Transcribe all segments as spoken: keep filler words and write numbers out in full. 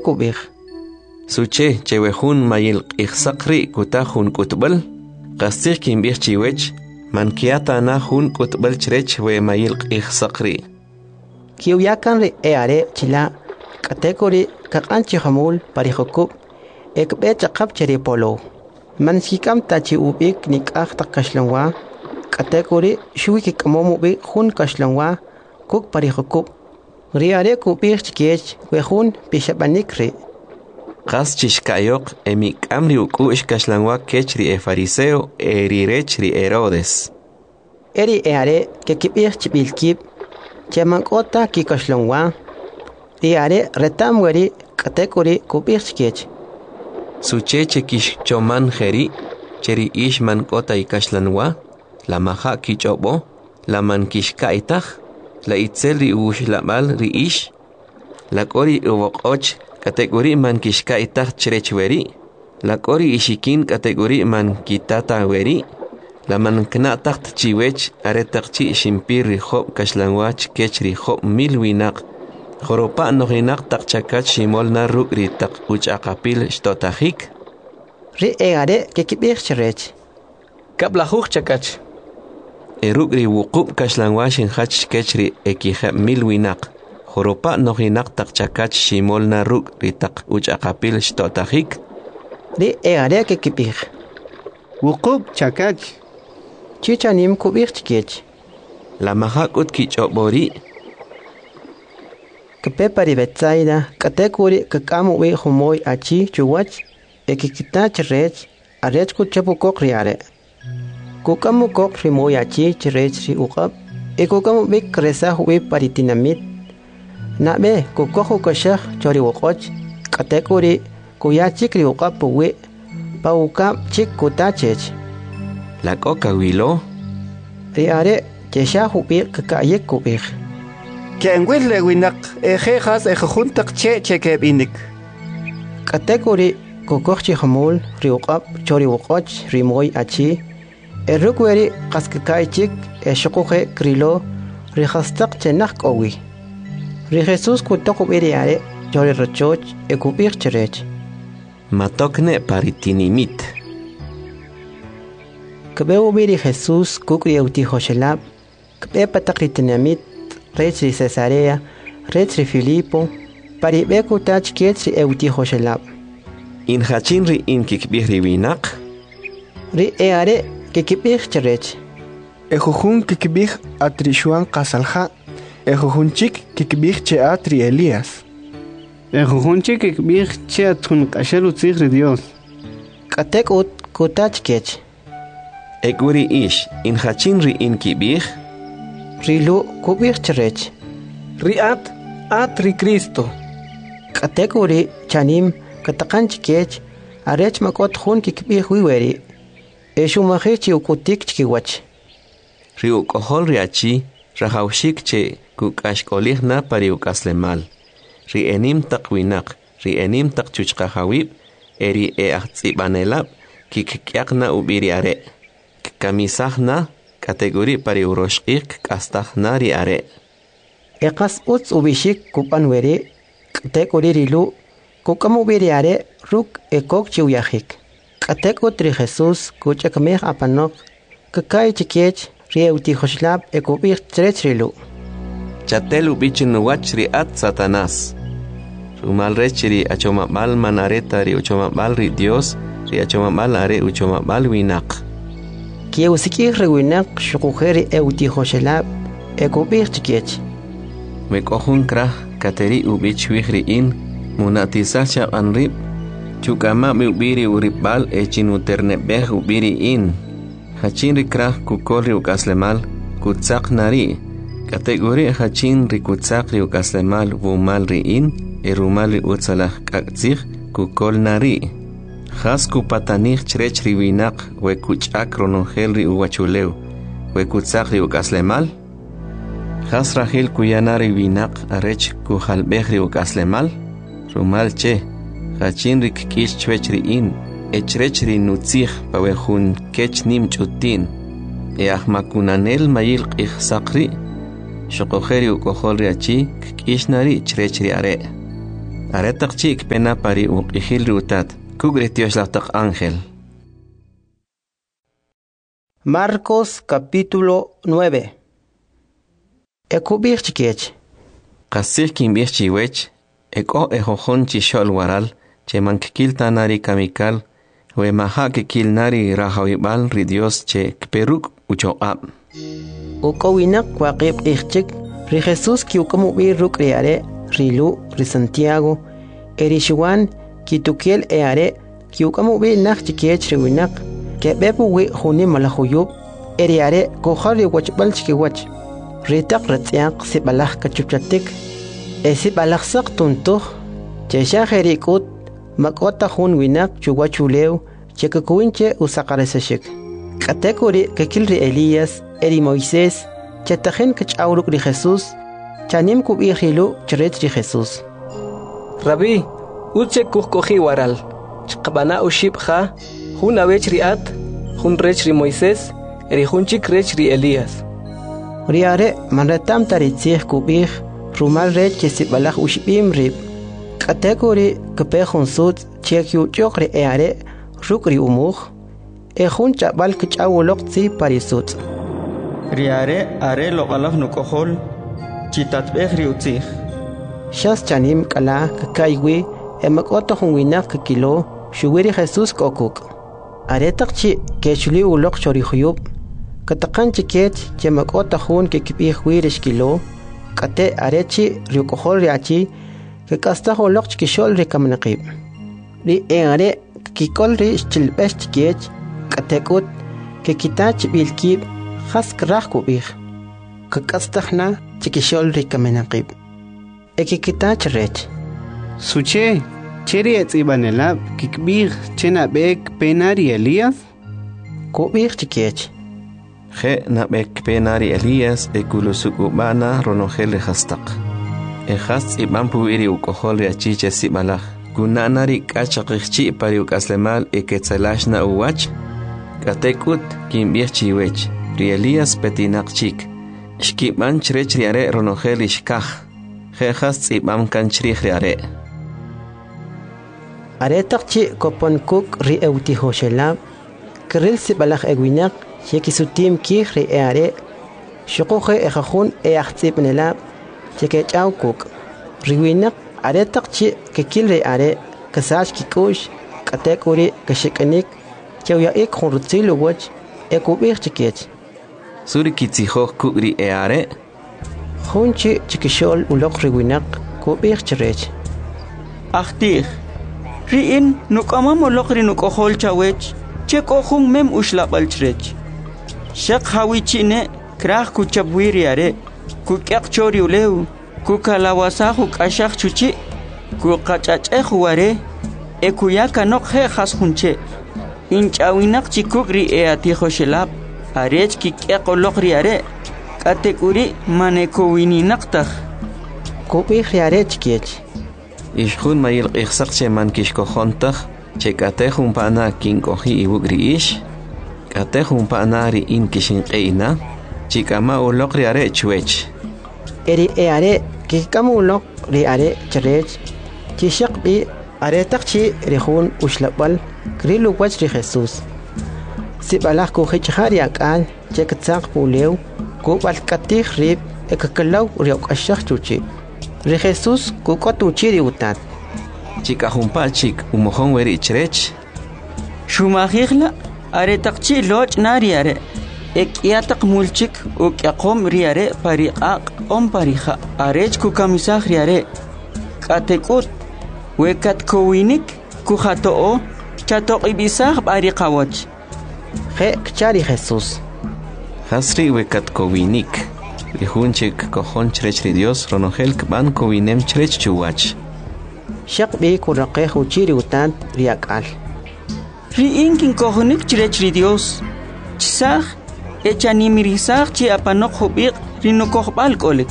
kubij. Suche chewejun mayil q'ijsaqri kuta jun k'utb'al qastzij kinb'ij chiwech mankiata na jun k'utb'al chrech we mayil q'ijsaqri. Kiuyakan ri eare chila katekori kaqanchi hamul parijokub ekbe chaqap cheri polo. Man sikam tachi ubik nik'aj taqashlangwa katekori shuwiki kamomu bi jun kashlangwa kuk parijokub. Riare kubij chikech we jun pishabanikri. Qas chishkayoq emik'am ri uk'u'x kashlangwa kech ri e fariseo e rirech ri Herodes. Eri eare ke kibij chibilkib chemank'ota kikashlangwa riare retam weri katekori kubij chikech. Suche chekish choman jeri cheri ish mank'ota ikashlanwa la maja kich'obo la mankishka'itaj la itzel ri uxlab'al ri ish la k'ori uboq'och kategori man kishka'itaq chrech weri la k'ori ishikin kategori man kitata weri la man kna'taq chiwech aretaq chi shimpir ri job kashlanwach kech ri job mil winaq joropa no'jinaq taq chakach shimol na ruk' ri taq uch'aqapil xtotajik. Ri eare ke kibij chrech kablajuj chakach e ruk' ri wuqub' kashlanwa xinjach kech ri ekijeb mil winaq joropa no'jinaq taq chakach shimol na ruk' ri taq uch'aqapil xtotajik. Ri eare ke kibij wuqub' chakach chichanim kubij chikech la maja k'ut kich'ob'ori kepepari Betsaida katekori kakamu wi jumoy achi chuwach ekikita chrech arech kuchapu kok riare kukamu kok rimoy achi chrech ri uqab ekukamu bik kresa wi paritinamit nabe kukoju kashaj chori woqoch katekori kuyachik ri uqab puwi pauka chik kutachech la k'oka wilo riare chesha hubi kakayek kubij kenwil le winaq ejejas ejuntaq che chekebinik katekori kokokchi hamul ri uqab chori woqoch rimoy achi erukweri qaskakaychik eshuquje krilo ri hastaq chenaq qowi ri Jesus kutokubiri are chori rochoch ekubij chrech matokne paritinimit kbeu biri Jesus kukri euti hoshelab kbe patakritinamit rech ri Cesarea rech ri Filipo paribe kutach kech ri euti hoshelab in hachin ri in kikbij ri winaq ri eare kikbij chrech ejujun kikbij atrishuan qasalja ejujunchik kikbij che atri Elías ejujunchik kikbij che atjun q'axel utzij ri Dios katekut kutach kech ek'uri ish in hachin ri in kibij rilu kubij chrech riat atri Cristo katekuri chanim kataqanch kech arech makot jun kikbij wiweri eshumaje chi ukutik chkiwach ri uk'ojol ri achi rajawxik che kuk'axk'olij na pari uk'aslemal ri enim taq winaq ri enim taq chuchqajawib eri e ajtz'ib'anelab kikk'yaq na ub'iri are kamisaj na kategori pari uroxq'iq k'astaj na ri are eqas utz ubishik kupan weri katekuri rilu kukamu biri are ruk ekok chiwyajik katekut ri Jesus kuchakmej apanok kakay chikech ri euti hoshlab ekubij chrech rilu chatel ubichin nuwach ri at Satanás rumal rech ri achomabal manareta ri uchomabal ri Dios ri achomabal are uchomabal winaq kiewsikij ri winaq shuqujeri euti hoshlab ekubij chikech mek'ojun kraj kateri ubich wij ri in munatizaj chaq'an rib' chuk'ama ub'iri urib'al echin uterneb'ej ub'iri in hachin ri kraj kukol ri uk'aslemal kutzaq nari kategori hachin ri kutzaq ri uk'aslemal wumal ri in e rumal ri utzalaj k'ak'tzij kukol nari jas kupatanij chrech ri winaq we kuch'ak ronojel ri uwachulew we kutzaq ri uk'aslemal jas rajil kuyana ri winaq arech kujalb'ej ri uk'aslemal rumal che hachin ri kk'ix chwech ri in echrech ri nutzij pawe jun kech nim ch'utin e ajmakunanel mayil q'ijsaq ri xoqojeri uk'ojol ri achi kk'ix nari chrech ri are Aretak chik pena pari uq ihil rutat. Kugretios laftak ángel. Marcos capítulo nueve. Ekubir chikiech. Qasir kimbir chiwech. Eko ejojon chishol waral. Che mankikil tanari kamikal. We maha kikil nari rahawibal ri Dios che kperuk uchoab. Ukowinak waqib ichik. Ri Jesús ki ukamubi ruk riare. Rilu ri Santiago. Erishuan kitukiel eare. Ki ukamubi nak chikiech riwinak. Ke bebu wi huni malahuyub. Eriare kohari wachbal chikiwach. Ritak ratziak sibalak kachupchatik. Esibalak sak tuntuh. Chesha herikut. Makota hun winak chuwachulew. Chekakuinche usakaresashik. Katekuri kekilri Elías. Eri Moisés. Chetajen kachawruk ri Jesús. Chanim kubi hilu chret ri Jesús. Rabbi, uche kuhkohi waral. Chqabana ushibha. Hun avech riat. Hun rech ri Moisés. Eri hunchik rech ri Elías. Riare manretam taritzih kubih. Rumal rech chesibalak ushibim rib. Katekuri kepehun sut chekyu chokre eare. Rukri umuh. Ehun chabal kachawulok tzi parisut. Riare are lo alaf nukohol. Chitatbeh riutzih. Shas chanim kala kakaiwi. Emakota hunwinak kakilo. Shuwiri Jesús kokuk. Aretak chi kechuli ulok chorihuyub. Katakan chiket chemakota hun kekipih wirish kilo. Kate arechi riukohol riachi. Kekasta holok chikishol rikamanakib. Ri eare kikol ri chilbesh chikech. Katekut kekitach bilkib. Hask rahkubih. Kakastahna chikishol rikamanakib. Ekikitach rech. Suche. Cheri etzibanelab kikbir chena bek penari Elías. Kubih chikech. Je nabek penari Elías ekulusukubana ronogele hastak. Ejast iban puiri ukohol riachiche sibalach. Kunanari kachakikchi pari ukaslemal eketzelashna uwach. Katekut kimbir chiwech. Ri Elías petinak chik. Shkiban chrech riare ronogel ishkaj. Je hast iban kanchrich riare. Aretak chi kopon kuk ri eutihoshelab. Kril sibalach ewinak. Shekisutim kih ri eare. Shukuhe ejajun eachtzipnelab. Chekechaw kuk. Riwinak aretak chi kekil ri are. Kasach kikush. Katekuri kashikanik. Chawyaik hunrutzilu wach. Ekubih chikech. Suri kitzihoh kuk ri eare. Hunchi chikishol ulok riwinak. Kubih chirech. Achtih. Riin nukamam ulok ri nukohol chawech. Chekohun mem ushlabal chrech. Shak hawichine krah kuchabwiri are. Kukyak chori uleu. Kukalawasahu kashak chuchi. Kukachacheh ware. Ekuyaka nok he hasunche. Inchawinak chikuk ri eatiho shelab. Arech kikyak ulok ri are. Katekuri manekowini naktah. Kubih ri are chikech. Ishjun mayil ikhsak che man kishkohontah. Che katehun pana kinkohi iwugri ish. Katehun pana ri in kishinqeina. Chikama ulok ri are chwech. Eri eare kikamu ulok ri are chirech. Chishak bi are takchi rihun ushlabal. Krilu wach ri Jesús. Sibalach kuhichari akal. Chekatsak pulew. Kubal katih rib. Ekakalaw riok ashak chuchi. Ri Jesús kukotuchi ri utat. Chikahumpa chik umohon weri chrech. Shumahigla aretakchi loch nariare. Ek yatak mulchik uk yakom riare pariqaq om pariha. Arech kukamisah riare. Katekut wekat kowinik kuhatoo chatok ibisah pariqawach. Je kchari Jesús. Hasri wekat kowinik. Rihunchik kohon chrech ri Dios ronogel kban kowinem chrech chuwach. Shak bi kuraqeh uchiri utat riakal. Riin kin kohonik chrech ri Dios. Chisah echanimirisah chi apanok hubiq rinukohbal kolik.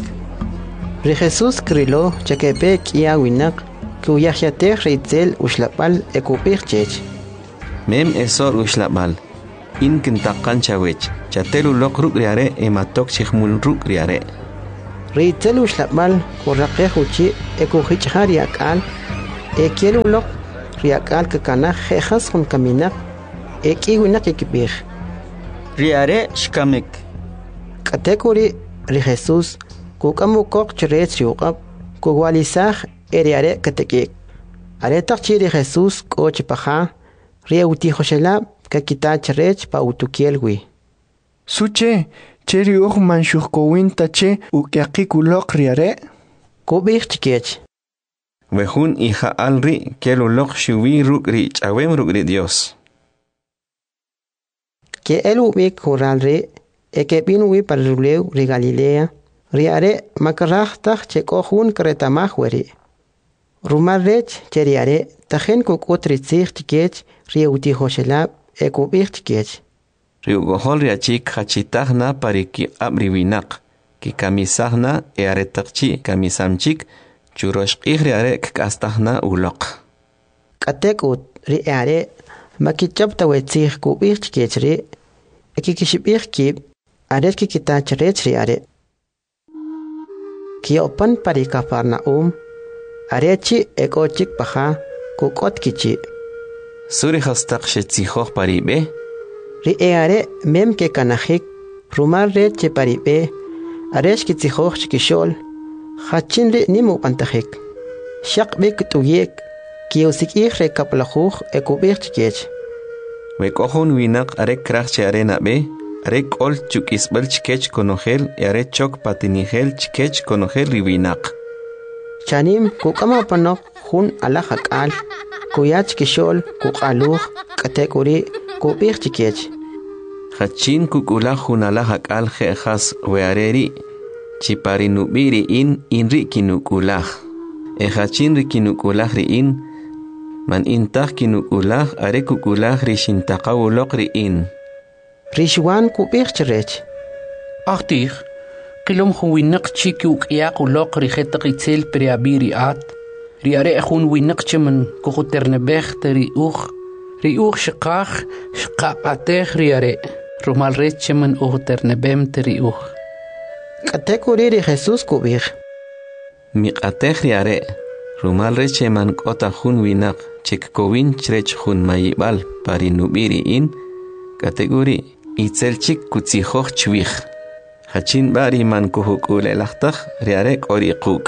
Ri Jesús krilo chakepe kia winak kuyahyateh ritzel ushlapal ekupih chech. Mem esor ushlapal. In kintakan chawech. Chatelu lok ruk riare ematok chihmul ruk riare. Ritzelu shlapmal kurraqe huchi ekuhichha riakal ekielu lok riakal kakana jejas hun kaminak ekiwinak ekibir. Riare shkamek. Katekuri ri Jesús kukamukok chirech riuqab kuwalisaj eriare katekik. Aretak chiri Jesús kochipaja riautijoshela kakita chirech pa utukielwi. Suche, cheri uj manshukowin tache ukiakikulok riare? Kubik chikech. Wehun hija alri kelulok shuwi rukri chawem rukri Dios. Que el ubik huralri eke binwi paruleu ri Galilea riare makarajtaj chekohun kretamajweri. Rumarrech cheriare tajen kukutritzig chikech riautijoshela ekubik chikech. Riugohol riachik hachitahna pariki abriwinak, ki kamisahna earetakchi kamisamchik, churoshqih riarek kastahna ulok. Katekut riare makichapta wetzig kubik chikechri, ekikishibik kib, aret kikitachrech riare. Kiopan parikafarnaum, arechi ekochik paja, kukot kichi. Suri hastak shetzihoh paribe, Riare mem ke kanajik rumar re che paribe aresh ki tsihoch chikishol hachin ri nimu pantajik shaq bek tuyek ki usik re kaplahuch ekubik chikech we kohun winak are krach che arena be are kol chukisbel chikech konogel are chok patinigel chikech konogel riwinak chanim kukama panok hun alahak al kuyach kishol kukaluh katekuri kubik chikech Hachin kukula hunalahak al jejas weareri chiparinubiri in inri kinukulah e hachin rikinukulah ri in man intah kinukulah are kukulah rishintaqawulok ri in Rishwan kubik chirech Achtig qilom huwinak chikuk yaqulok rijetak itzel priabiri at riare hun winak chiman kuhuternebech teri uch ri uch shqach shqapatech riare Rumal recheman uhuternebem teri uch. Katekuri ri Jesús kubik. Miqatej riare. Rumal recheman kota hun winak chek kowin chrech hun mayibal parinubiri in kategori itzelchik kutzihoch chwich. Hachin bari man kuhukule lachtach riare kori kuk.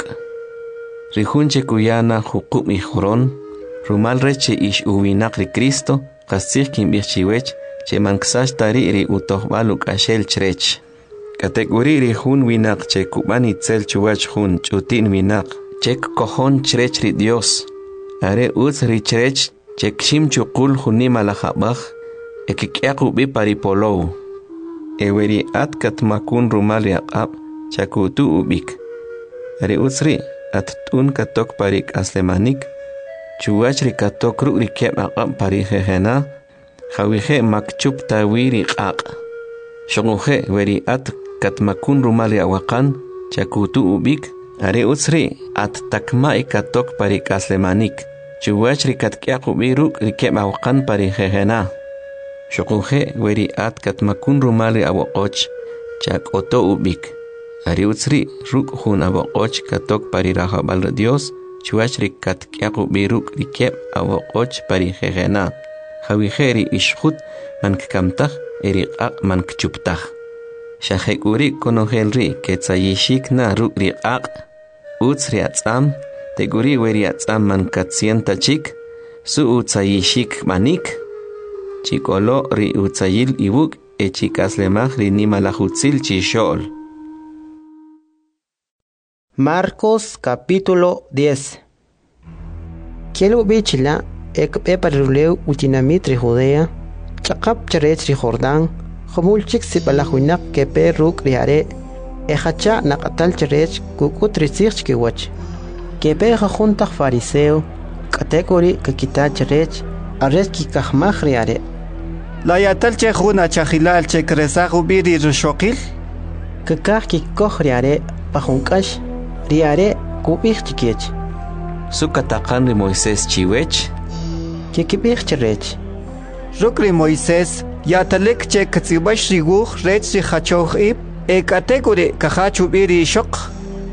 Rihun chekuyana hukuk mijuron. Rumal reche ish uwinak ri Cristo kasich kimbich chiwech che manksash tari ri utohbaluk ashel chrech. Kategori ri hun winak che kubani tzel chuwach hun chutin winak chek kohon chrech ri Dios. Are uz ri chrech chek shim chukul hunima lahabach ekikiaku bi paripolow. Eweri at katmakun rumal yaqab chakutu ubik. Are uz ri at tun katok parik aslemanik chuwach ri katok ru ri keb aqab parihehena Jawihe makchup tawiri qaq. Shonguhe weri at katmakun rumali awakan chakutu ubik are utsri at takmai katok pari kaslemanik. Chuwachri katkiaqu biruk rikeb awakan pari jejena. Shonguhe weri at katmakun rumali awakoch chak oto ubik. Are utsri ruk hun awakoch katok pari rahabal Dios chuwachri katkiaqu biruk rikeb awakoch pari jejena. Hawiheri ishkhut man kkamtah eriqaq man kchuptah. Shahekuri konohelri ketzayishik na rukri aq. Utsri atzam, teguri weri atzam man katsienta chik, su utzayishik manik. Chikolo ri utzayil ibuk e chikaslemah ri nimalahutzil chishol. Marcos capítulo diez. Quiero bichila ekpe paruleu utinamitri Judea, chakap charetri Jordán, homulchik sipalahuinak kepe ruk riare, ehacha nakatal charech kukutritzich kiwach. Kepe jajuntak fariseo, kategori kakita charech, arres kikahmach riare. La yatal che juna chahilal che kresag ubiri rushokil? Kakah kikoh riare, pajunkash, riare kubich chikech. Sukatakan ri Moisés chiwech, Kikibich charech. Rukri Moisés, yatalek che katsibash riguch rech ri hachoch ib, e kategori kahachu biri shok,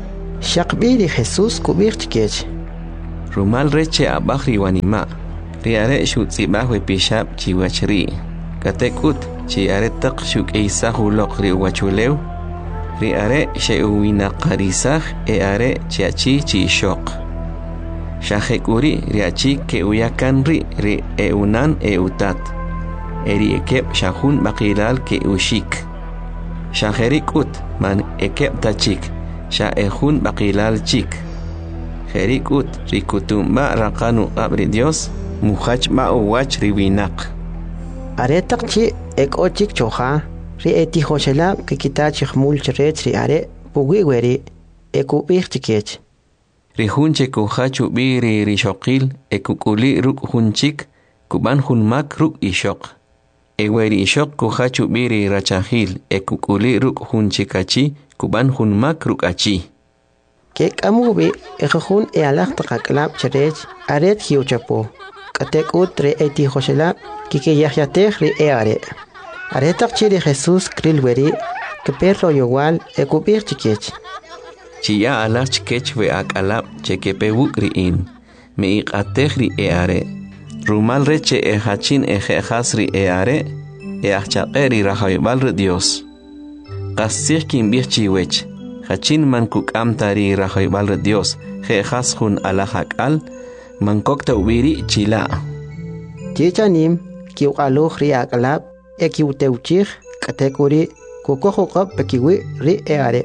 Shaqbiri Jesús kubir chikech. Rumal reche abahri wanima. Ri are shut sibahwe pishab chiwachri. Katekut chi are tak shuk eisahu lok ri wachulew. Ri are she uwina qarisah e are chiachi chi shok. Shahekuri riachi ke uyakan ri ri e unan e utat. Eri ekep shahun bakilal ke ushik. Shaherikut man ekep tachik. Sha ehun bakilal chik. Herikut rikutumba rakanu abri Dios muhach ma uwach riwinak. Aretak chi ek ochik choha ri eti hoshela ke kita chihmul chirech ri are pugi weri ekubich chikech. Ri hunche kuhachu biri ri shokil ekukuli ruk hunchik kuban hunmak ruk ishok. Eweri ishok kuhachu biri rachahil ekukuli ruk hunchikachi kuban hunmak ruk achi. Kek amubi ekahun e alak takaklap chirech aret hiuchapo. Katek utre eti hoshela kike yahyatech ri e are. Aretak chiri Jesús kril weri ke perro yowal ekubich chikech. Chia alach chikech we akalap chekepe wukriin. Me iqatech ri e are. Rumal reche e hachin e jehas ri e are. E achaqe ri rahaybal ri Dios. Qasich kin bich chiwech. Hachin man kukam tari rahaybal ri Dios. Jehas hun alahakal. Man kokta ubiri chila. Chichanim kiu aluch ri akalap e kiu teuchich katekuri kukohokap pekiwi ri e are.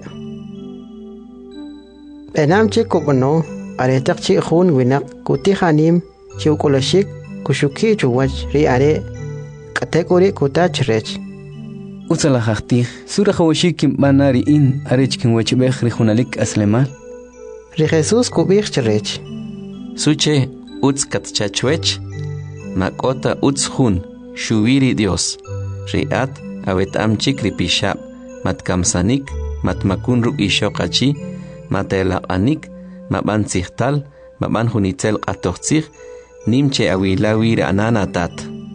Enam chi kubono aretak chi hun winak kutihanim chi ukolashik kushuki chuwach ri are katekuri kutach rech. Utsala haqtih sura khawashik kim banari in arech kin wachbekh ri khunalik aslemal. Ri Jesús kubich rech. Suche uts katchachwech makota uts hun shuviri Dios. Riat awet amchik ripishab matkamsanik matmakun ruk ishokachi matela anik maban sihtal maban hunitzel qatoxtzig nimche awilawir ananatat.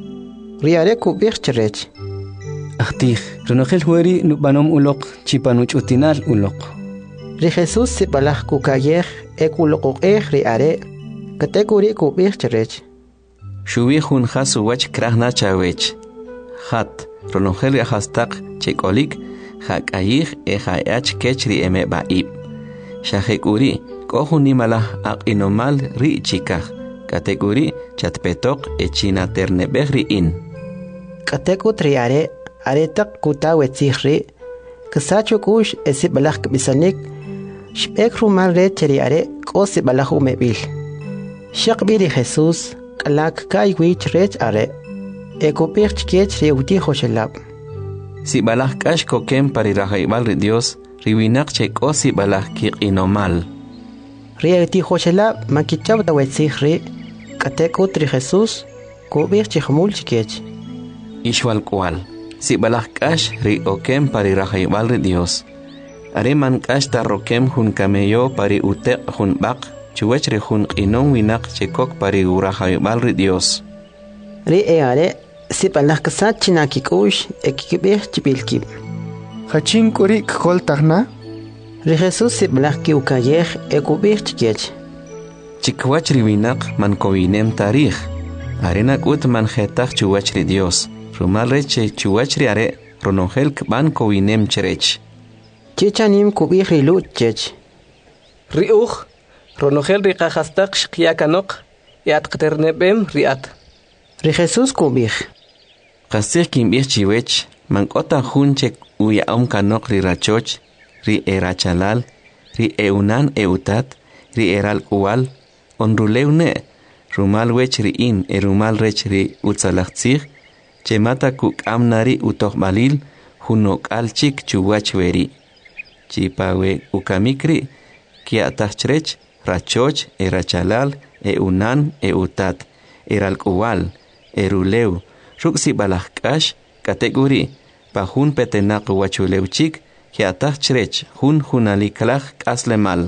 Riare kubich rech. Ahtih runogel hueri nubanom ulok chipanuch utinal ulok. Ri Jesús sibalach kukayech ekulokokeh riare katekuri kubich rech. Shuwi hun khasu wach krahna chawech. Hat ronogel hastak chekolik hakayih e hayach kechri eme baib. Shahekuri kohuni malah aqinomal ri chikah. Kategori chatpetok e china ternebehri in. Katekut riare aretak kutawetsihri kasacho kush esibalach bisanik shbek rumal re cheriare kosi balahu mebil. Shaqbiri Jesús kalak kai wich rech are ekopich kech reuti hoshelab. Si balah kash kokem pari rahaybal ri Dios riwinak che kosi balah kiqinomal. Reuti hoshelab makichab dawetsihri katekut ri Jesús kubich chihmul chikech. Ishwal kual. Si balah kash ri okem pari rahaybal ri Dios. Are man kash ta rokem hun kameyo pari utek hun bak chuwech ri hun inon winak chekok pari urahaybal ri Dios. Ri e are si balah kasat chinakikush ekikibich chibilkib. Hachin kuri kol tahna. Ri Jesús si balah kiukayech ekubich chikech. Chikwach ri winak man kowinem tarikh. Arenak ut man jetach chuwech ri Dios. Rumal reche chuwach ri are ronogel kban kowinem cherech. Chichanim kubich ri luchech. Riuch ronogel ri qahastak shqiyakanok yat qternebem riat. Ri Jesús kubich. Qasih kimbich chiwech man kota hunche uyaom kanok ri rachoch ri erachalal ri eunan eutat ri eral kual onruleune rumal wech ri in e rumal rech ri utzalachtzig chemata kuk amnari utohbalil hunok alchik chuwach weri chipawe ukamikri kiatachrech rachoch erachalal eunan eutat eral kual eruleu ruksi balahkash kategori pahun petenak wachuleuchik kiatachrech hun hunaliklach kaslemal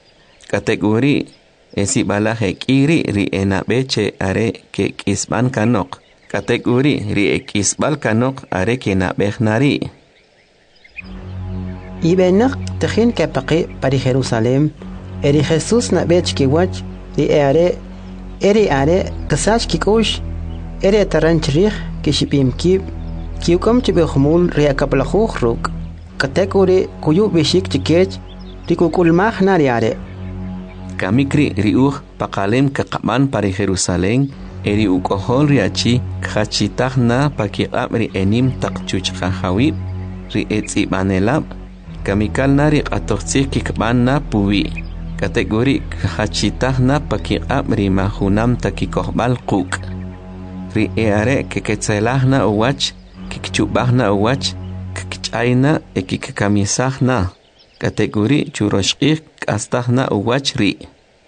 kategori esi balaje kiri ri enabeche are ke kisban kanok. Kategori ri ekisbal kanok are ke nabechnari. Ibenak tejin kepaqi pari Jerusalem eri Jesús na bech kiwach ri are eri are kasach kikush eri taranchrig kishipim kib kiukom chibehmul ri akaplakhuh ruk katekuri kuyu bishik chikech rikukul mah nariare kamikri riuh pakalem kaqaman pari Jerusalén eri ukohol riachi khachitahna pakiqab ri enim taqchuch khawib ri etzibanelab kamikal nari qatoqsi kikbanna puwi kategori khachitahna pakiqab ri mahunam takikohbal quk ri eare keketzelahna uwach kikchubahna uwach kikchaina ekikamisahna kategori churoshqih astahna uwach ri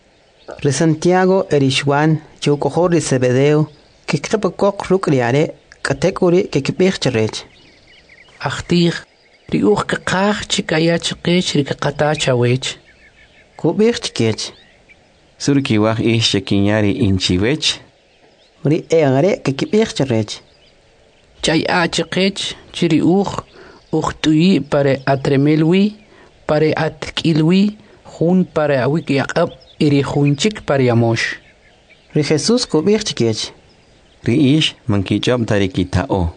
Ri Santiago erishwan chukohor ri Zebedeo kikqepakok rukriare kategori kikibirchrech Achtig ri uch kaqach chikayach qech ri qatachawech kubirchkech surkiwah ish chekinyari inchiwech ri eare kikibirchrech chay achqech chiri uch uch tuyi pare atremelwi pare atkilwi jun pare awik yaqab iri junchik pare yamosh ri Jesús kubirchkech ri ish mankichab tarikitao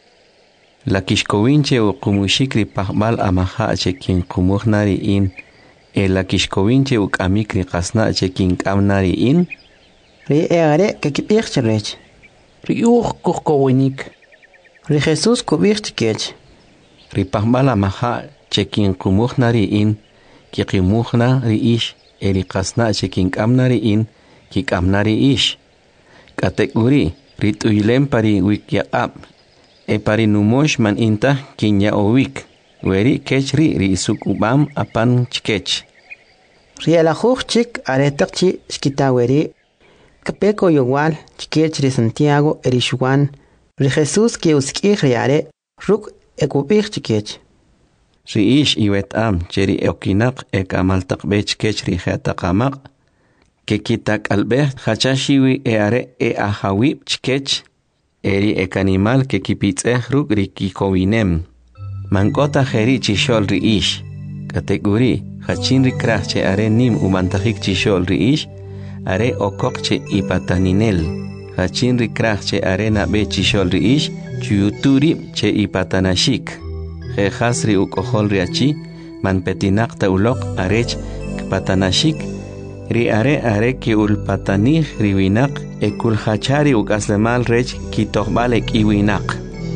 la kishkowinche u qumushikri pahbal amaha chekin qumuhnari in e la kishkowinche u kamikri qasna chekin kamnari in ri eare kikibirchrech ri uch kuhkowinik ri Jesús kubirchkech ri pahbal amaha chekin qumuhnari in kiqimuhna ri ish eri qasna chekin kamnari in kikamnari ish kategori ri tuylem pari wikyaqab e pari numosh man inta kinya owik weri kechri ri sukubam apan chkech ri alajuh chik aretaqchi skitaweri kapeko yowal chkech ri Santiago erishwan ri Jesús ke uskih riare ruk ekubih chkech ri ish iwetam cheri okinaq ekamaltaq bech kech ri khataqamaq ke kitak albeh khachashiwi e are e ahawi chkech eri ek animal que kipitze ruk riki kowinem mankota jeri chishol ri ish kategori hachin ri krach are nim umantajik chishol ri ish are okok che ipataninel hachin ri krach are na be chishol ri ish chuyuturi che ipatanashik je hasri ukohol ri achi man petinak ta ulok arech patanashik ri are are ki ulpatanih riwinak ekul hachari ukaslemal rech ki tohbalek iwinak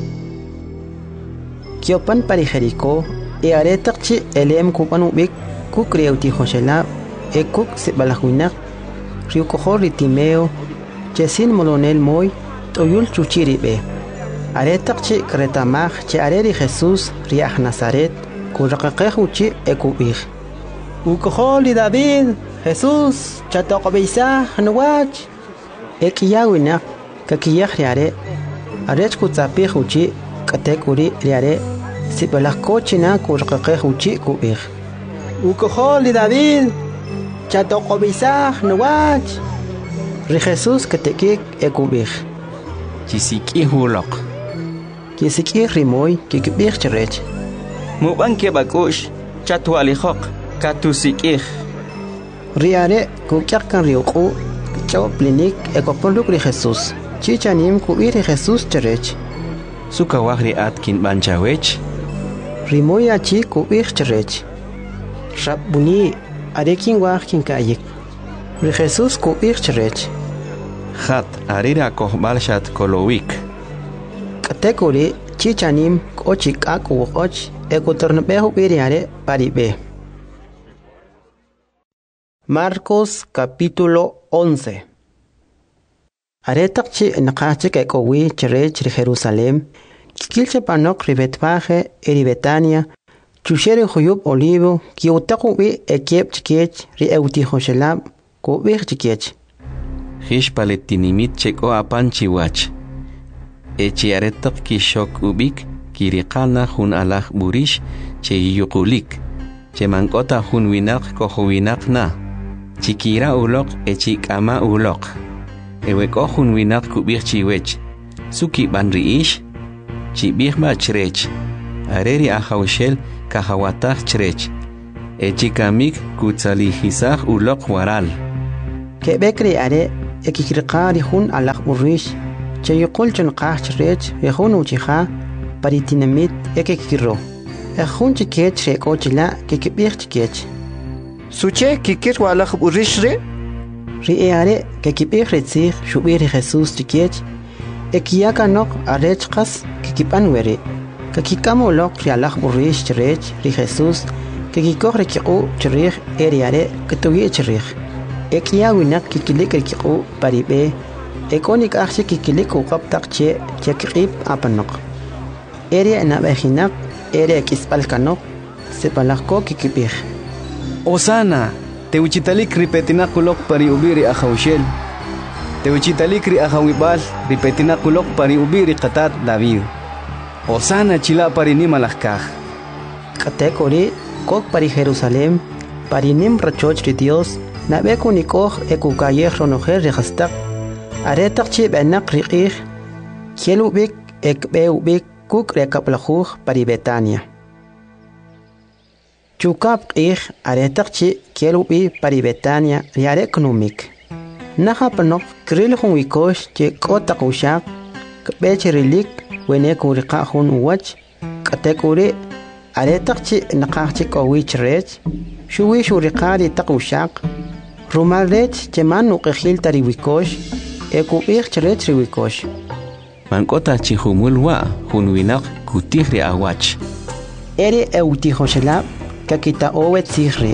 kiopan pari Jericó e are taqchi elem kupan ubik kuk reuti joshela e kuk sibalahuinak riukohor ritimeo chesin molonel moy toyul chuchiribe are taqchi kretamaj che are ri Jesús riah Nazaret kuraqaqeh uchi ekubih ukohol li David Jesús chatoqbeisa nuwach ekiyawina kakiyah riare arech kutzapih uchi katekuri riare sibalakochina kurqaqeh uchi kubih ukohol li David chatoqbeisa nuwach ri Jesús katekik ekubih chisiki hulok kisiki rimoy kikibih cherech muban ke bakush chatwalijoq katusikih riare kukyakan riuqu choplinik ekoponluk ri Jesús chichanim kuir ri Jesús cherech sukawahri atkin banchawech rimoy achi kuir cherech rabuni arekin wahkin kayik ri Jesús kuir cherech Khat arira kohbalshat kolowik katekuri chichanim kochik aku och ekotornbehu biriare paribe Marcos capítulo once Aretaqchi naqachi kekowi cherech ri Jerusalem kilche panok ri Betfaje eri Betania chushere huyub olivo kiutaqu bi ekep chikech ri euti joshelab ko bir chikech Hish paletinimit cheko apanchi wach. Echi aretak ki shok ubik kiriqana hun alaj burish che yuqulik. Che mankota hun winak koho winak na. Chikira ulok echi kama ulok. Eweko hun winak kubir chiwech. Suki banri ish. Chibir ma chrech. Areri ahawshel kahawatah chrech. echikamik kutsalijisaj ulok waral. Kebekri are ekikriqari hun alaq urish chayuqul chunqaj rech yahun uchiha paritinamit ekikiro. Ejun chikech rekochila kikibir chikech. Suche kikir walaq urish re? Ri are kikibir retzig shubir Jesús chikech ekiyaka nok arechqas kikipan weri. Kakikamo lok rialaq urish chirech ri Jesús kikikor rekiqu chirich eriare kitugi chirich. Ekia winak kikilik rekiqu paribe ekonik axi kikilik uqaptaq che chekqib apanok. Eri anabejinak eri kispalkanok sepalaqko kikibir. Osana, te uchitalik ripetinakulok pari ubiri ajaushel. Te uchitalik ri ajawibal ripetinakulok pari ubiri qatat David. Osana chila pari nimalakaj. Katekori kok pari Jerusalem pari nim rachoch ri Dios nabe kunikoj ekukayej ronojer rehastak. Aretak chi benak riqij kielubik ekbeubik kuk rekaplajuj pari Betania. Chukap qij aretak chi kielubi pari Betania riare economic. Naha panok kril hun wikosh che kotak ushak kbech rilik wene kuriqa hun uwach katekuri aretak chi naqaj chi kowich rech shuwi shuriqari tak ushak rumal rech che man uqijil tari wikosh ekubij chrech ri wikosh. Mankota chihumul wa hun winak kutih ri awach. Eri eutijoshelab kakita owet sigri.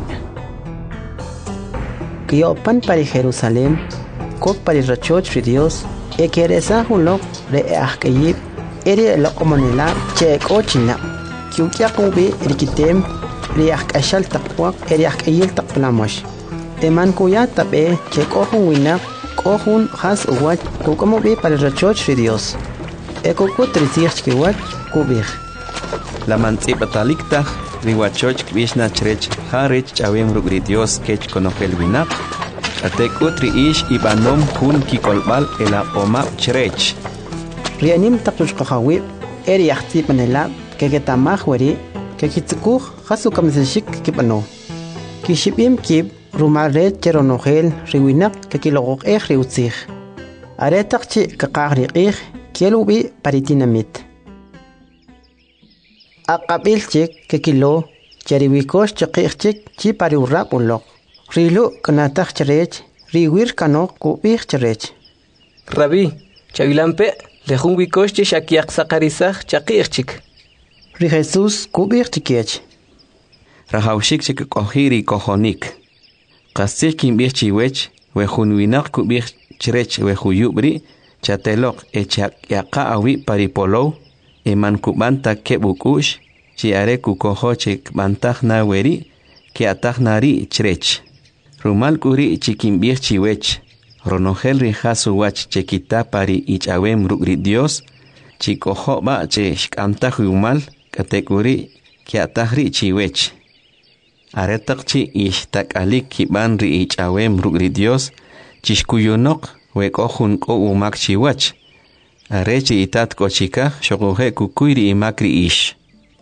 Kiopan pari Jerusalem, kok pari rachoch ri Dios, e keresa hulok re ahkayib, eri lokomonela che kochina. Kiukiakubi rikitem ri ahkashal takwak eri ahkayil takplamosh. Eman kuya tabe che kohun winak, kohun has uwach kukamubi pari rachoch ri Dios. Eko kutrisich kiwach kubich. La mantzipataliktaj riwachoch kvishna chrech harich chawem rugri Dios kech konofel winak. Atek utri ish ibanom hun kikolbal ela oma chrech. Rianim takush kahawib eri yahtip manela keketamah weri kekitsukuh hasukam zeshik kipano. Kishibim kib rumaret cheronogel riwinak kekilogok eh riutzich. Aretakchi kakagri ich kielubi paritinamit. Aqabilchik kekilo cheriwikosh chiqihchik chi pariurrap ulok. Rilu kanatak cherech riwir kanok kubih cherech. Rabbi, chavilampe lejun wikosh che shakiak sakarisaj chaqihchik. Ri Jesús kubih chikech. Rahaushik chik kohiri kohonik. Qasik kimbih chiwech wejun winak kubih chrech wejuyubri chatelok echak yaqa awi paripolo eman kubanta kebukush chiare kukohoche bantaj na weri ke ataj nari chrech rumal kuri chikimbih chiwech ronogel ri hasu wach chekita pari ichawem rugri Dios chikoho ba che shkantaj umal katekuri ke ataj ri chiwech aretak chi ishtak alik kiban ri ichawem rugri Dios chishkuyunok wekohun ko umak chiwach arechi itat kochika shogohe kukuiri imakri ish.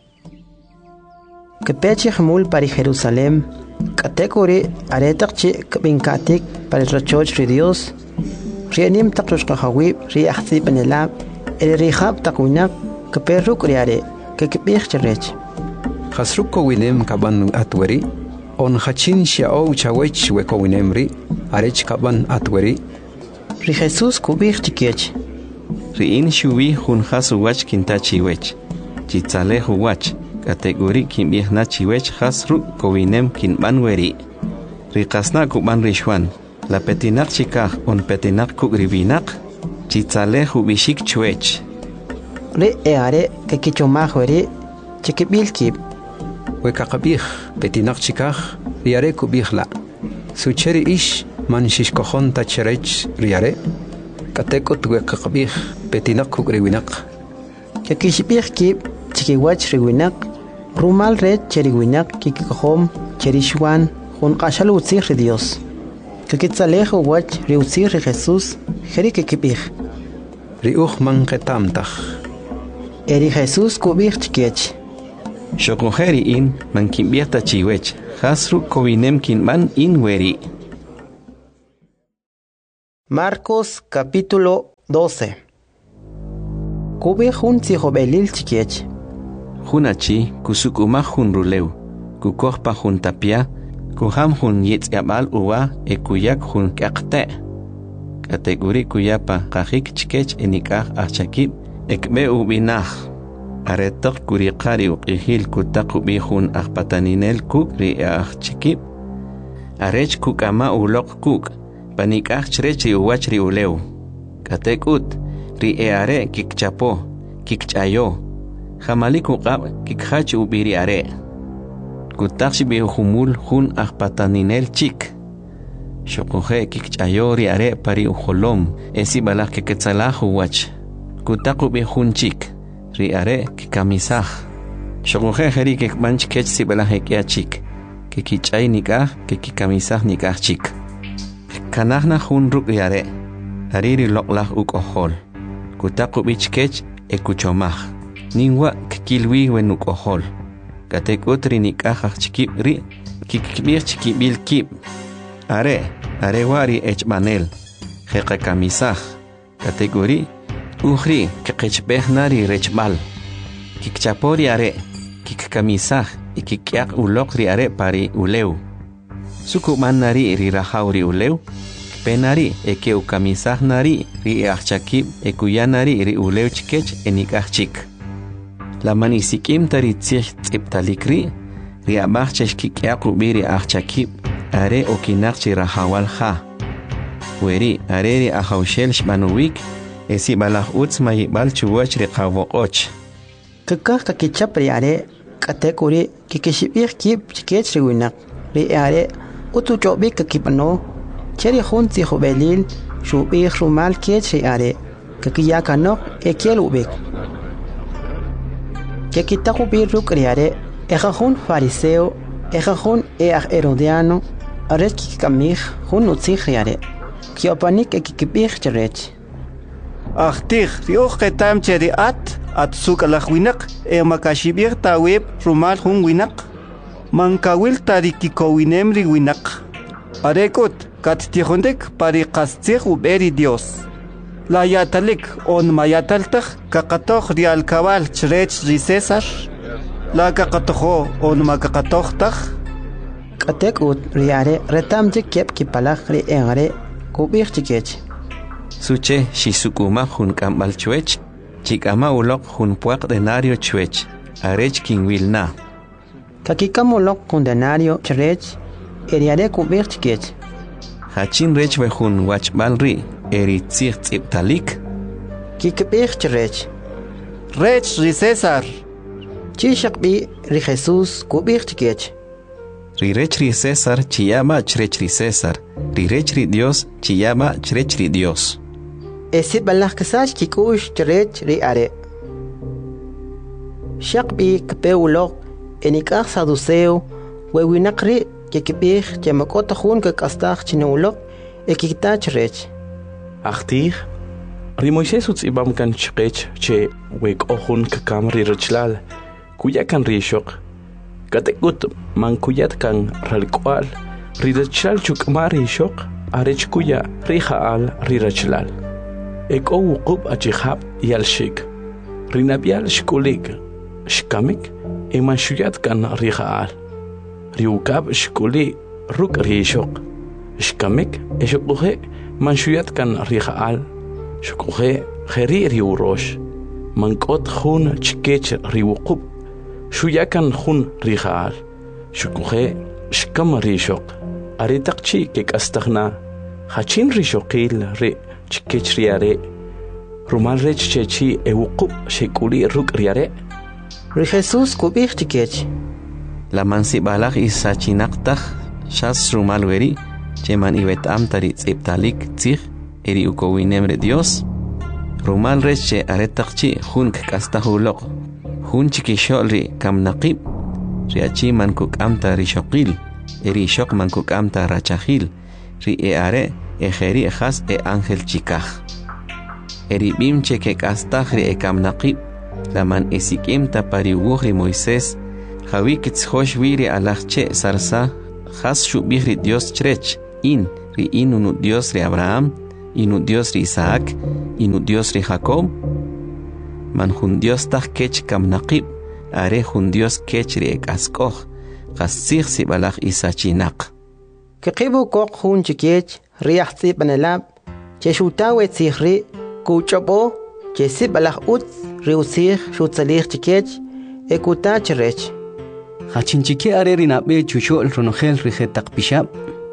Kepechi hamul pari Jerusalem, katekuri aretakchi kabinkatik pari rachoch ri Dios, rianim takrush kahawib ri ahzi panelab, el rihab takunak keperruk riare, kekepich cherech. Hasruko winem kaban atweri, on hachin shiao chawech weko winemri, arech kaban atweri. Ri Jesús kubich chikech. Riin shuwi hun hasu wach kinta chiwech. Chitzale hu wach. Kategori kimbih na chiwech hasru kowinem kinban weri. Rikasna kuban rishwan. La petinak chikah on petinak kugribinak. Chitzale hu bishik chwech. Ri eare kekichomah weri chikibil kib. Wekakabih petinak chikah riare kubihla. Sucheri ish man shishkohon tacherech riare kateko tuwekakabih petinak kugriwinak. Kekishibih kib chikiwach riwinak rumal red cheriwinak kikikohom cherishwan hun qashal utzir ri Dios. Kekitzalejo wach ri utzir ri Jesús jeri kekibih. Riuch man ketamtach. Eri Jesús kubih chikech. Shokojeri in man kimbih tachiwech Hasru kowinem kinman inweri. Marcos capítulo doce. Kube hun tihobelil chikech. Hunachi kusukuma hun ruleu. Kukohpa hun tapia. Kuham hun yetsyabal uwa ekuyak hun kakte. Kategori kuyapa kahik chikech enikah achakib ekbe ubinah. Aretok kurikari uqihil kutakubi hun akpataninel kuk ri achakib. Arech kukama ulok kuk. Panikah chrechi uwach ri uleu. Katekut ri eare kikchapo, kikchayo. Jamaliku qab kikhach ubiri are. Kutakshi bi humul hun akpataninel chik. Shokuhe kikchayo ri are pari uholom. Esi balak kiketsalahu wach. Kutaku bi hun chik. Ri are kikamisah. Shokuhe heri kikmanch kech si balak hekia chik. Kikichay nikah kikikamisah nikah chik. Kanahna hun ruk ri are. Hariri loklah uk ohol. Kutaku bi chikech ekuchomah. Ningwa kikilwi wenuk ohol. Katek utri nikah chikib ri kikibir chikibil kib. Are, are wari echmanel. Heka kamisah. Kategori uhri kikechbehnari rechbal. Kikchapori are. Kikkamisah ikikyak ulokri are pari uleu. Sukuman nari ri rahauri uleu. Penari eke ukamisah nari ri achakib ekuyanari ri uleu chikech enikah chik. La manisikim tari tzich tziptalikri, ri abachchesh kikyak ubiri achakib, are okinakchi rahawal ha. Weri are ri ahaushel shmanuwik, esi balah utz mayibal chuwach ri qavoqoch. Kakah kakichap ri are, katekuri kikishibir kib chikech ri winak, ri are utu chobik kakipano, cheri hun tihobelil, shubir rumal kech ri are, kakiyakanok ekiel ubik. Que quitaku birruk riare, ejajun fariseo, ejajun eaj herodiano, aret kikamij, hun utzig riare, kiopanik ekikibij cherech. Achtig, rioch ketam cheri at, at suk alach winak, e makashibir taweb rumal hun winak, mankawil tarikiko winemri winak. Arekut, kat tihondek pari kastzig uberi Dios. La yatalik on mayataltak kakatoh rial kabal chrech ri César. La kakatoho on makakatohtak. Katek ut riare retam jikep kipalak ri engare kubir chikech. Suche shisukuma hun kambal chuech. Chikama ulok hun puak denario chuech. Arech king wilna. Kakikam ulok kun denario chrech. Eriare kubir chikech. Hachin rech be hun wachbal ri. Eri tzich tziptalik. Kikibij cherech. Rech ri César. Chishak bi ri Jesús kubij chikech. Ri rech ri César chiyama chrech ri César. Ri rech ri Dios chiyama chrech ri Dios. Esi balach kesach kikush cherech ri are. Shak bi kpe ulok enikah saduceo wewinakri kikibij chemakota hun kakastach chinulok ekikta cherech. Achtig, ri Moisés utzibam kan chkech che wek ohun kakam ri rachlal, kuya kan rishok. Katekut man kuyat kan ralkwal, ri rachlal chukma rishok, arech kuya ri haal ri rachlal. Ek o wukub achihab yal shik, ri nabial shkulik, shkamik, eman shuyat kan ri haal. Ri ukab shkuli ruk rishok, shkamik eshokuhe, manshuyat kan rihaal, shukuhe kheri riurosh, mankot hun chikech riwukub, shuyakan hun rihaal, shukuhe shkam rishok, aritakchi kek astagna, hachin rishokil ri chikech riare, rumal rech chechi ewukub shekuli ruk riare. Ri Jesús kubij chikech. La mansibalach isachinaktaj, shas rumal weri, Cheman ibetam tari tziptalik tzig eri ukowinemre Dios. Rumal reche aretakchi hun kastahulok. Hun chikishol kam naqib. Riachi man kukamta rishokil. Eri shok man kukamta rachahil. Ri e are e jeri jas e ángel chikaj. Eri bimche ke kastaj ri e kam naqib. La man esikim tapari ugri Moisés. Jawi kitzhosh wiri alachche sarsa, has shubihri Dios chrech, in, ri in unu Dios ri Abraham, inu Dios ri Isaac, inu Dios ri Jacob. Man hun Dios tach kech kam naqib, are hun Dios kech ri ek askoch, qasig si balach isachinak. Kiqibu kok hun chikech, riach si panelab, che shutawe tzihri, kuchobo, che si balach ut, ri usig, shutzalich chikech, ekuta chirech. Hachinchike are rinabe chushol ronogel rijetak pishab.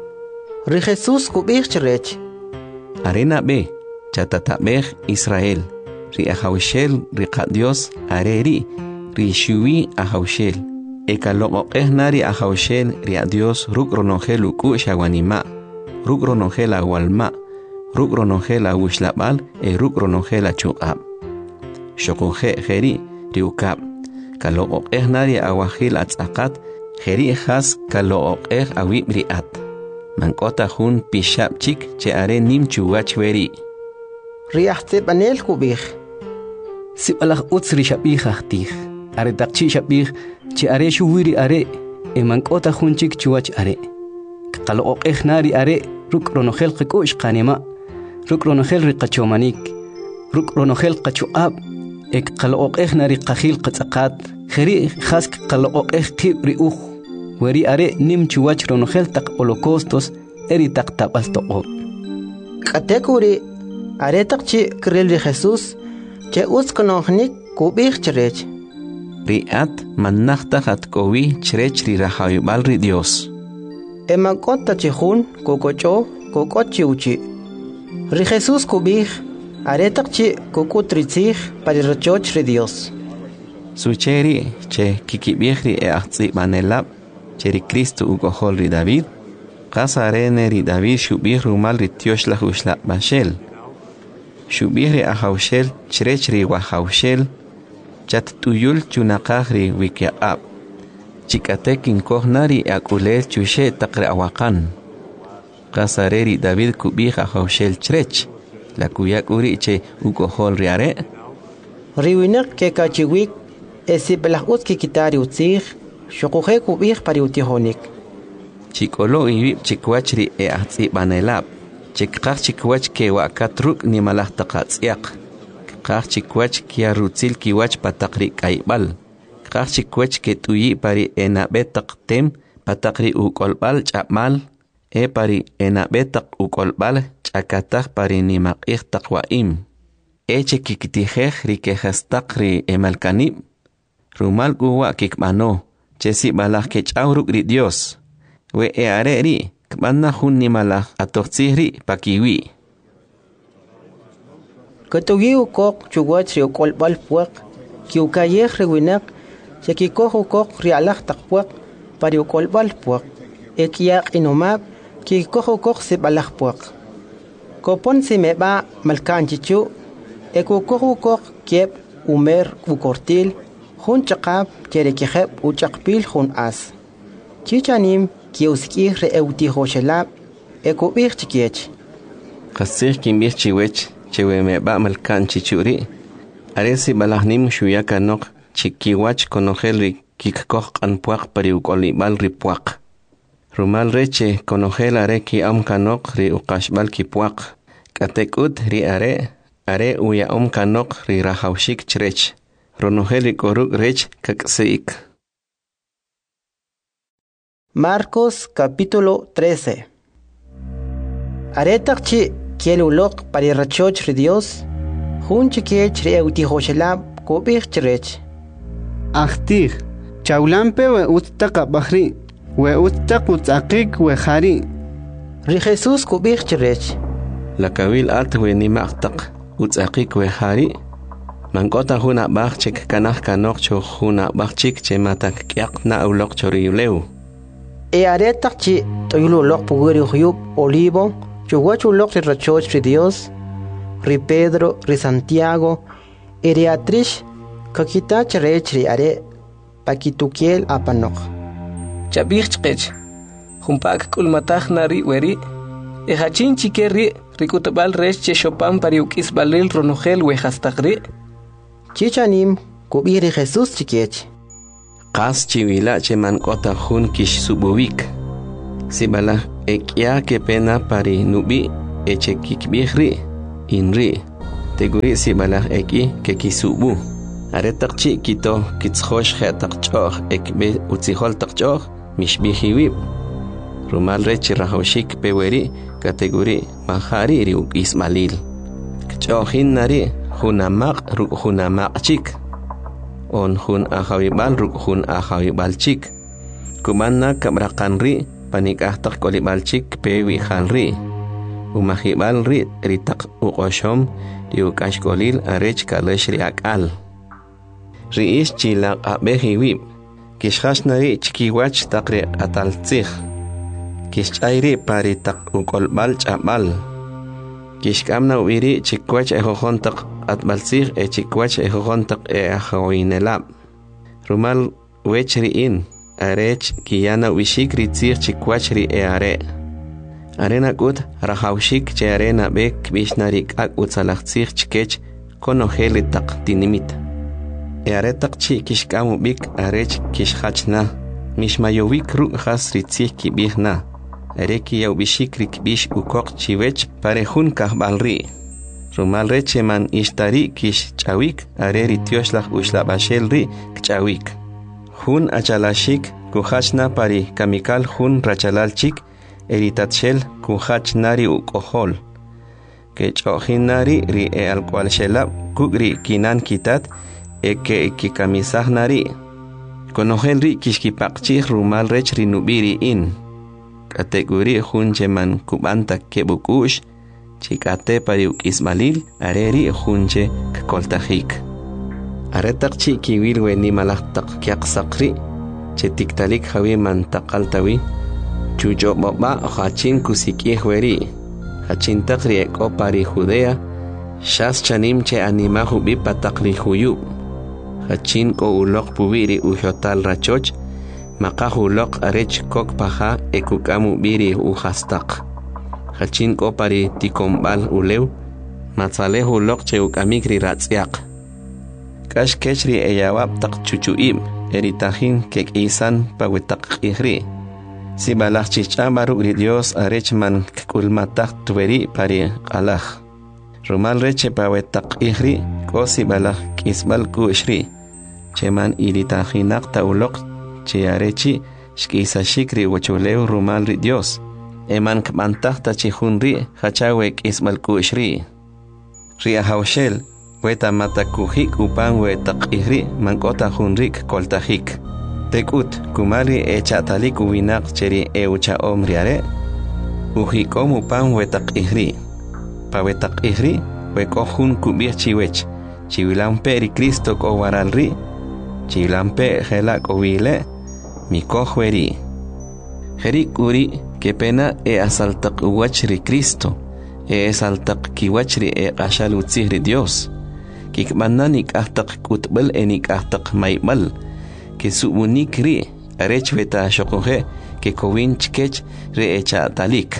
Ri Jesus kubich chirech. Arena be, chatatabej Israel, ri ahawshel ri Dios areri, ri shuwi ahawshel. Eka loqoqeh nari ahawshel ri Dios ruk ronogel uku shawanima, ruk ronogel awalma, ruk ronogel awushlabal, e ruk ronogel achuqab. Shokuhe jeri ri ukab. Kaloqoqeh nari awahil atzaqat, jeri has kaloqoqeh awib riat. Mankota hun pishab chik che are nim chuwach weri. Riach se panel kubich. Si balach uts ri shabih ahtih. Are takchi shabih che are shuwiri are. E mankota hun chik chuwach are. Kaloqoqeh nari are ruk ronogel qikush qanima. Ruk ronogel ri qachomanik. Ruk ronogel qachuab. Ek kaloqoqeh nari qahil qatzaqat. Jeri has kaloqoqeh qib ri uj. Weri are nim chuwach ronogel tak holocaustos eri tak tabal toqo. Katekuri are tak chi krel ri Jesus che us konohnik kubich chirech. Riat manachta hat kowi chirech ri rahayubal ri Dios. Emakota chihun kokocho kokochi uchi. Ri Jesus kubich are tak chi kokutritzich parirchoch ri Dios. Sucheri che kikibihri e ahtzi manelab Cheri Cristo ugohol ri David, qasarene ri David shubih rumal ri tiosh la hushla bashel. Shubih ri ahawshel, chrech ri wahawshel, chat tuyul chunaqah ri wikiaqab. Chikatek inkohna ri akulel chushe taqre awakan. Qasare ri David kubih ahawshel chrech, la kuyak uri che ugohol ri are. Riwinak ke kachiwik, esi belahut ki kitari utzich, Shokuhe kubich pariutihonik. Chikolo iwib chikwachri e ahtzi banelab. Chikkach chikwach ke wakatruk ni malah taqatsiaq. Kach chikwach kia rutzil kiwach patakri kaibal. Kach chikwach ke tuyi pari enabetak tem patakri ukolbal chapmal. E pari enabetak ukolbal chakatak pari ni maqih taqwaim. E chikikitijej rikehastak ri emalkanib. Rumal guwa kikmano. Chesi balach ke chauruk ri Dios. We e are ri, kmanna hun ni malach atoxihri pakiwi. Katugi ukok chuwach ri ukolbal puak, ki ukayeh rewinak, che ki koh ukok ri alach takpuak, pari ukolbal puak, e kiyak inumab, ki koh ukok si balach puak. Kopon si meba malkan chichu, e kukoh ukok kiep umer ukortil, Hun chaqab chere kiheb u chaqpil hun as. Chichanim kiuskih re euti hoshelab e kubich chikiech. Qasih kimbich chiwech chewe me ba malkan chichuri. Aresi balahnim shuya kanok chikiwach konogel kikkoh anpuak pari ukolibal ripuak. Rumal reche konogel are ki am kanok ri uqashbal kipuak. Katekut ri are are uya om kanok ri rahawshik chrech. Ronogeli koruk rech kakseik. Marcos capítulo trece. Aretak chi kielulok parirrachoch ri Dios, hun chikech ri eutihoshelab kubich chrech. Ahtih, chaulampe we ustaqa bahri, we ustaq utzaqik we khari. Ri Jesus kubich chrech. La kawil alt we ni maqtaq utzaqik we khari. Mankota huna bachik kanah kanok cho huna bachik che matak kyak na ulok choriuleu. E aretak chi toyulok puguri huyub olivo, chuwachu lok ri rachoch ri Dios, ri Pedro, ri Santiago, e ri atrish, kakita chrech ri are, pakitukiel apanok. Chabich chkech, humpak kulmatach nari weri, e hachin chikeri, rikutabal rech che shopan pariukis balil ronogel we hastakri. Chichanim kubiri Jesus chikiech. Qas chiwila cheman kota hun kish sububik. Sibala ekya que pena pari nubi eche kikbihri inri. Teguri sibala eki ke kisubu. Aretak chi kito kitshosh khetak choch ekbe utsihol tak choch mishbihiwib. Rumal rechi rahoshik peweri kategori mahari ri ismalil. Chochin nari hunamak ruk hunamak chik. On hun ahawibal ruk hun ahawibal chik. Kumanna kabrakanri panikahtak kolibal chik pewi halri. Umahibal ri ritak ukoshom riukash kolil arech kalesh riakal. Riish chilak abehiwib. Kishhash nari chikiwach takri atal tsih. Kishayri pari tak ukolbal chabal. Kishkamna uiri chikwach ejojontak atbalsig e chikwach ejojontak e ajawinelab. Rumal wechri in, arech kiyana wishik ritzig chikwach ri e are. Arena gut rahawshik che arena bek bishnarik ak utzalachzig chikech konojeli tak tinimit. E are tak chi kishkamu bik arech kishhachna. Mishmayowik ru has ritzig kibihna. Ereki yau bishikrik bish ukok chiwech parejun kahbalri. Rumal recheman ishtari kish chawik areri tioshlach ushlabashelri kchawik. Hun achalashik kuhachna pari kamikal hun rachalalchik eritatshel kuhachnari ukohol. Kechojinari ri e alkwal shelab kugri kinan kitat eke kikamisahnari. Konohelri kishkipakchih rumal rech rinubiri in. Kategori huncheman kubanta kebukush chikate pariuk ismalil areri hunche kakoltajik. Aretak chi kiwil weni malaktak kyak sakri chetiktalik hawi man takaltawi chujo baba hachin kusiki hueri hachin takri eko pari Judea shas chanim che anima hubi patakli huyu hachin ko ulok pubiri ujotal rachoch Makahulok arech kok paha ekukamu biri uhastak. Hachin ko pari tikombal ulew. Matzale hulok che ukamikri ratsiak. Kash kechri eyawab tak chuchuim. Eritahin kek isan pawetak ihri. Si balach chichabaruk ri Dios arech man kulmatak tuweri pari alach. Rumal reche pawetak ihri. Ko si balach kisbal ku ishri. Cheman iritahinak taulok. Che arechi shkisa shikri wachuleu rumal ri Dios. Eman kmantahta chihunri hachawek ismal kushri. Ri ahawshel weta matakuhik upan wetak ihri mankota hunrik koltajik. Tekut kumari echatalik uwinak cheri eucha omriare. Uhikom upan wetak ihri. Pa wetak ihri wekohun kubir chiwech. Chiwilampe ri Cristo ko waralri. Chilampe helak ovile mi cojueri. Jerik uri que pena e asaltak uwachri Cristo e asaltak kiwachri e ashalutzihri Dios. Kikmananik ahtak kutbel enik ahtak maibal que subunikri arechveta shokoje que kowin chkech re echa talik.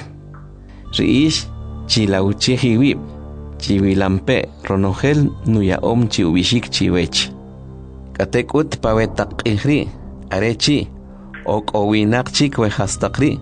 Riish chilauchihiwib chiwilampe ronogel nuya om chiubishik chiwech. Katekut pawetak ihri arechi ok owinak chikwe hastakri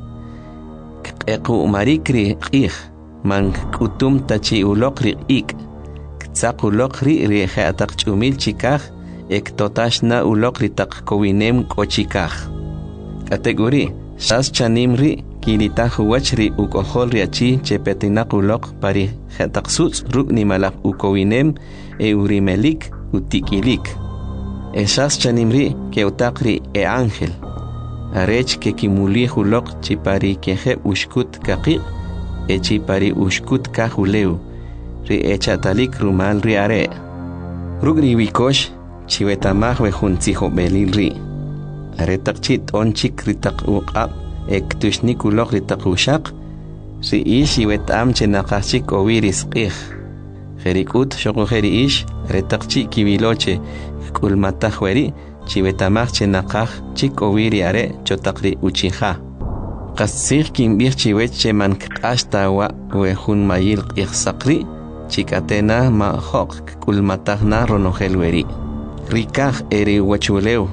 eku marikri ih man kutum tachi ulokri ik ktsak ulokri ri atak chumil chikaj ek totashna ulokri tak kowinem kochikaj. Kategori shas chanimri kilitah wachri ukohol riachi chepetinak ulok pari hetak suts ruk nimalak ukowinem e urimelik utikilik. Esas chanimri que utakri e ángel. Arech que kimuli hulok chipari keje ushkut kaki e chipari ushkut kahuleu. Ri echatalik rumal ri are. Rugri wikosh chiwetamah wejunziho belil ri. Aretak chit onchik ritak uqab ek tushnikulok ritak ushak. Ri ish iwetam chenakachik owiris qih. Jerikut shoko jeri ish retak chik kibiloche kulmatahweri chiwetamach chenakaj chikowiri are chotakri uchiha. Qasir kimbir chiwech cheman kashtawa wehun mayil ikhsakri chikatena ma hok kulmatahna ronohelweri. Rikaj eri wachuleu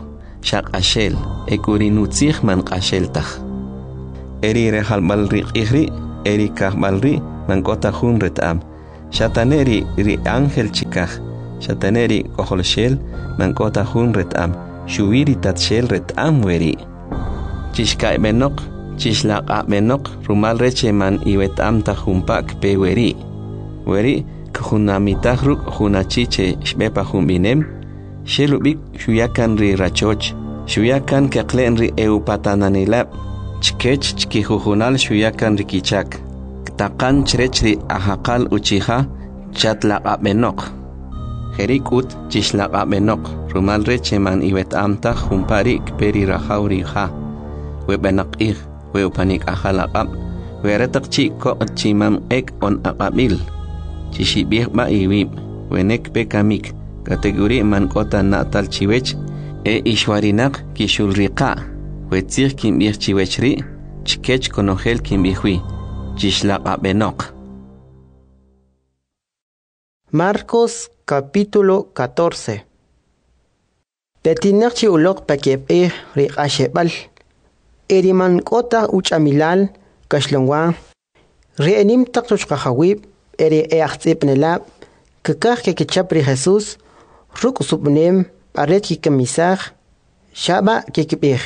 shaq ashel ekuri nutzih man qasheltaj eri rehalbal ri ihri eri kahbal ri man kota hun retam shataneri ri ángel chikaj shataneri koholshel man kota hun retam shubiri tatshel retam weri chishkai benok chishlaq benok rumal reche man iwetam ta humpak pe weri weri khunamitaj ruk hunachiche shbepa humbinem shelubik shuyakan ri rachoch shuyakan keqlen ri eupatananilab chkech chkijujunal shuyakan ri kichak taqan chrech ri ahaqal uchiha chatlaqa benok jerikut chishlaqa benok rumal reche man iwetamta humparik peri rahauri ha webenaqih weupanik ahalaqab weretaq chiko chimam ek on aqabil chishibih ba iwib wenek pekamik kategori man kota natal chiwech e ishwarinak kishulriqa wetzir kimbih chiwechri chkech konogel kimbihui chishlaqa benok. Marcos capítulo catorce. Tetinakchi ulok pakep e riqashebal eriman kota uchamilal kashlongwa reenim taqtushqahawib eri eaxtsipnelab kakaj ke kichapri Jesús ruk subnem paret ki kamisaj shaba ke kibih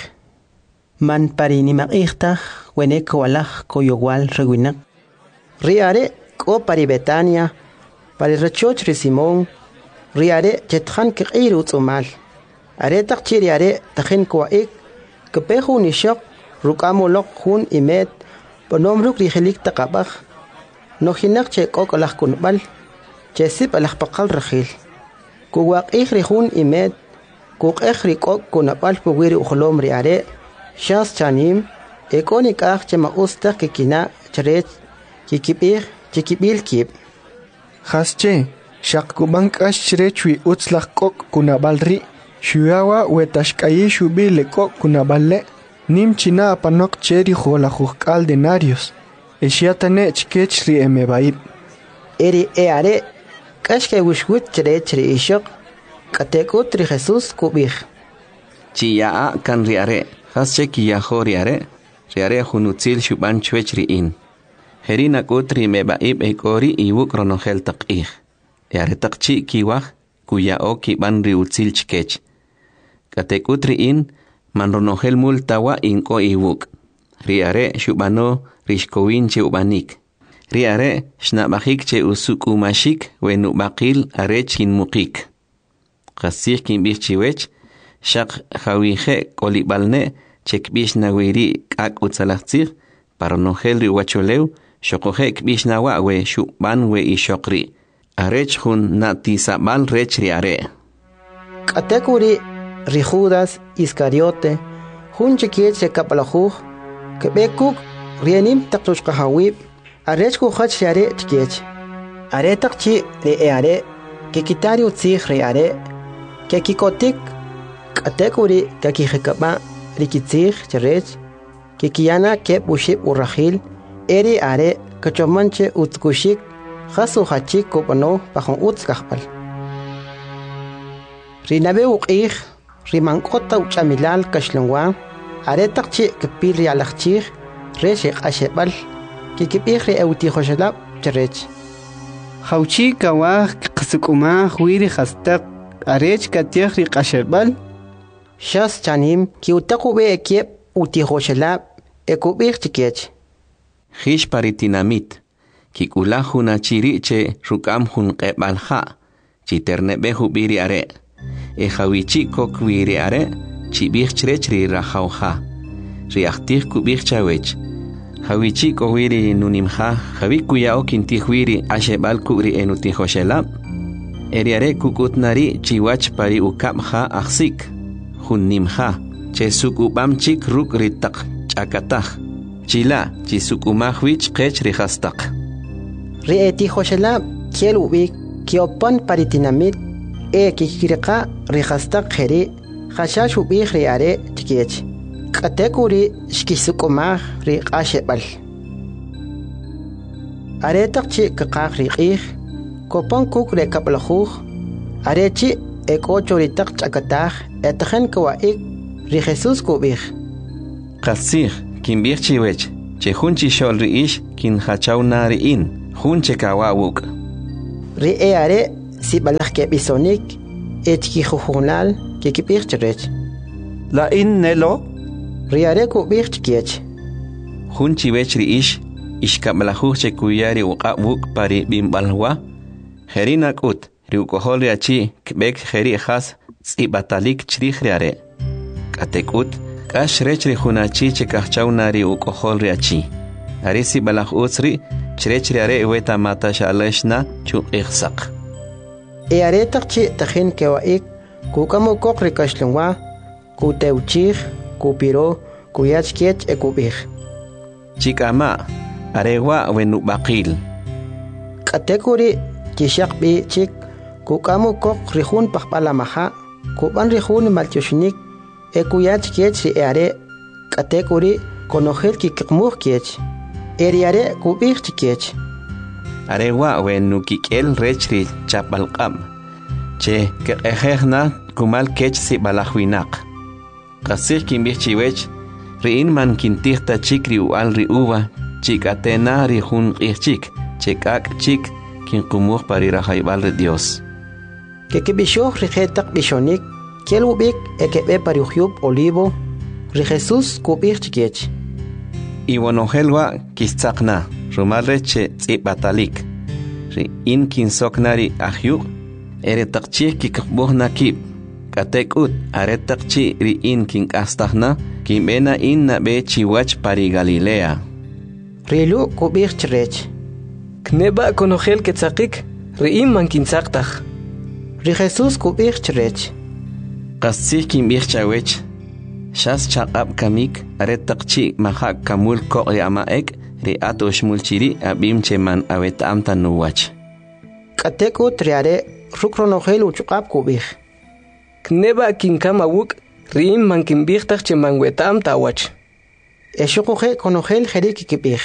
man parinimaq ihtaj wenek walaj koyowal rewinak riare ko pari Betania pari rachoch ri Simón riare chetjan ke qiru tsumal are taqchiri are tajen ko ik kepehu nishaq rukamolok hun imet bonom ruk rihelik taqabaj no hinak che kok alaj kunbal che sip alaj paqal rajil kuwaq ihri hun imet kuk ihri kok kunabal puwiri uxlom riare shas chanim ekonik aj che maustak ke kina chret kikibir chikibil kib hasche shaq kubank ash chrechui utslaq kok kunabalri shuyawa wetashkayi shubile kok kunaballe nim china panok cheri jola jukal denarios eshiatane chkech ri emebaib eri eare kashke wishwit chere chere ishok katekut ri Jesús kubih chiya kan riare hasche kiya horiare riare hunutzil shuban chwechri in herina kutri mebaib ekori iwu kronogel taqih eare taqchi kiwah kuya oki ban ri utzil chkech katekutri in manronogel multawa inko iwuk riare shubano rishkowin che ubanik riare shnabajik che usukumashik wenu baqil arech kin muqik qasih kin bichiwech shaq khawije kolibalne chekbish nawiri kak utsalachtir paronogel ri wacholew shoqoje kbish nawa we shuban we ishokri arech hun natisabal rech riare katekuri ri Judas Iscariote hun chikiet se kapalajuj kebekuk rienim taqtushqahawib arech ku khach yare chikiech are taqchi re eare ke kitari utzij re are ke kikotik katekuri ke kijekaba rikitzij cherech ke kiyana ke bushib urahil eri are kachomanche utzkushik khasu hachik kopano pajon utzkahpal rinabe uqij rimankota uchamilal kashlongwa are taqchi kepil rialachchij reche qashebal kikibij ri eutijoshalab cherech hauchi kawaj qsukuma huiri khastaq arech katiaj ri qashebal shas chanim ki utaqu be ekep utijoshalab ekubij chikech khish paritinamit kikula huna chiriche rukam hun qebalha chiternebe hubiri are e hawichi kok wiri are chibij chrechri rahauha riachtih kubij chawech hawichi ko wiri nunimha hawikuya okinti wiri ashebal kuri enutijoshelab eriare kukutnari chiwach pari ukabha aksik hunnimha chesukubam chik ruk ritak chakatah chila chisukumahwich qech rihastaq rietijoshelab kielubik kiopan paritinamit e kikirqa rihastaq kheri khashash ubih riare tikech katekuri shkisukumah ri qashebal are taqchi qaq riqih kopan kuk re kaplajuj are chi eko choritaq chakatah etjen kwaik ri Jesús kubij qasij kin bij chiwech che hunchi shol ri ish kin hachaw na ri in hunche kawawuk ri e are si balaj ke bisonik et ki khunal ke kibij chrech la in nelo ri are kubij kiech hunchi wech ri ish ishkablajuj che kuyari uqawuk pari bimbalwa herina kut ri ukohol ri achi kbek heri khas tsibatalik chrij ri are katekut kash rech ri hunachi che kahchaw nari ukohol ri achi arisi balaj utsri chrech ri are weta mata shaleshna chu ikhsaq e are taqchi tahin kewaik kukamo kokri kashlwa kuteuchij kupiro kuyach kiech e kubij chikama arewa wenu baqil katekuri kishaq bi chik kukamo kok rihun paqpala maha kuban rihun malchushnik e kuyach kiech ri are katekuri konojel ki kikmuj kiech eriare kubij kiech arewa wenu kikel rechri chapalqam che kehejna kumal kech si balajwinaq qasij kinbij chiwech riin man kintihta chikri ual ri uva chikatena ri hun qihchik chekak chik kinqumuj pari rajaybal ri Dios que que bishoh rijetak bishonik kel ubik e que be pari uyub olivo ri Jesús kubij chikech iwonojelwa kistzaqna rumalre che tsibatalik ri in kinsoknari ajyu ere taqchi kikbujna kib katekut are taqchi ri in kinkastahna kimbena in na be chiwach pari Galilea rilu kubij chrech kneba konojel ketzaqik ri in man kinsaqtaj ri Jesús kubij chrech qasij kimbij chawech shas chaqab kamik are taqchi mahak kamul ko ri amaek ri atosh mulchiri abim cheman awet amta nuwach katekut riare rukronojel uchqab kubij kneba kinkama wuk ri in man kimbijtaj cheman wetam tawach eshuquje konojel jerik kibij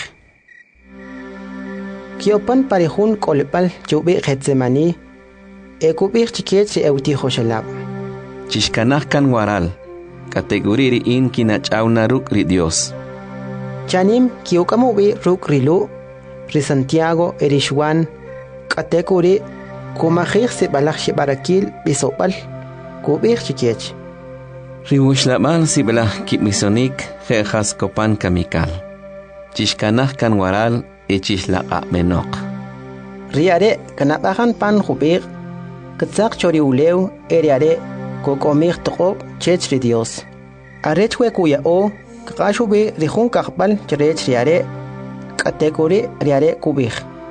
kiopan parihun kolpal chubi Getsemani e kubij chikech euti joshelab chishkanaj kan waral kategori ri in kinachawna ruk ri Dios chanim kiukamu bi ruk rilu ri Santiago erishwan kategori kumajij se balaj shibarakil bisopal kubij chikech ri ushlaban si balaj kimisonik jejas kopan kamikal chishkanaj kan waral e chishlaqa menok riare kanabajan pan jubig katzaq chori ulew eriare kokomig toqob chech ri Dios arechwe kuya o qashubi rihun kaqbal chrech riare kategori riare kubig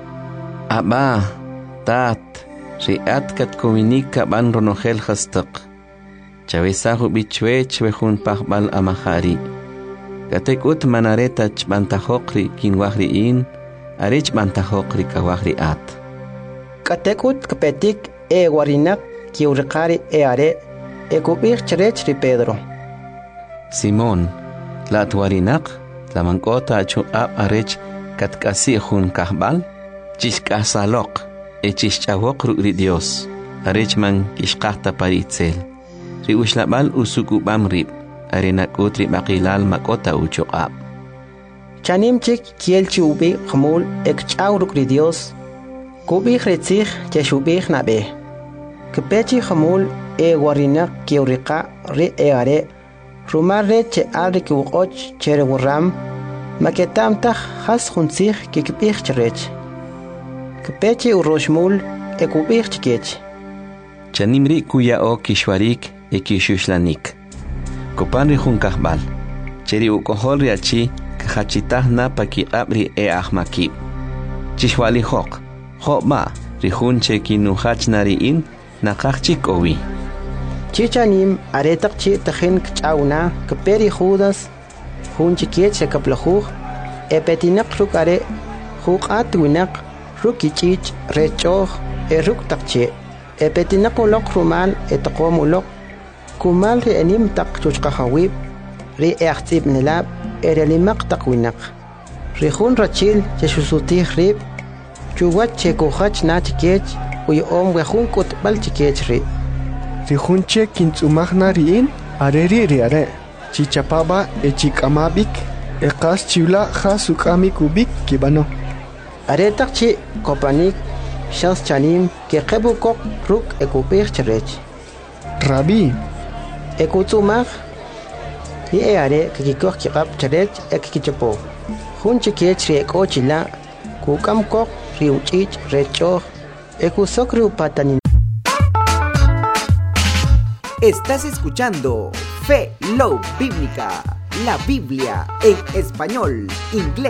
aba tat riat kat kominika ban ronojel khastaq chawesahu bichwe chwehun paqbal amahari katekut manareta chbantajokri kinwahri in arech bantajokri kawahri at katekut kapetik e warinak kiurqari e are e kubij chrech ri Pedro Simón la twarinak la mankota chu ab arech katkasi hun kahbal chishkasalok e chishchawok ri Dios arech man kishqahta paritzel ri ushlabal usukubam rib arena kutri baqilal makota uchuqab chanim chik kiel chubi khmul ek chawruk ri Dios kubij retzij cheshubij nabe kepechi khmul e warinak kiuriqa ri e are rumar reche alri kiuqoch chere wuram maketam taj has khunzij kikbij chrech kepechi uroshmul e kubij chikech chanimri kuya o kishwarik e kishuslanik kopanri jun kahbal cheri ukohol ri achi khachitahna pakiqabri e ahmakib chishwali hoq hoba ri jun che kinuhachnari in naqachik owi chichanim aretaq chi tahin kchauna kperi judas jun chikech kaplajuj e petinaq rukare juqat winaq rukichich rechoj e ruktaqche e petinaq uloq rumal e taqom uloq kumal ri enim taq chuchqahawib ri e axtib nilab e relimaq taqwinaq ri jun rachil cheshusutij rib chuwach chekujach na chikech uy om wejun kutbal chikech ri ri junche kintzumajna riin areri riare chichapaba echik'amabik eqas chiwla ja suk'amikubik kibano. Aretak chi kopanik shans chanim ke qebu kok ruk ekupir cherech. Rabí, Ekutzumag y e are que kikok kikap cherech ekikichapo. Jun chikech ri ekochila kukam kok riuchich recho ekusok riupatanin. Estás escuchando Fe Love Bíblica, la Biblia en español, inglés.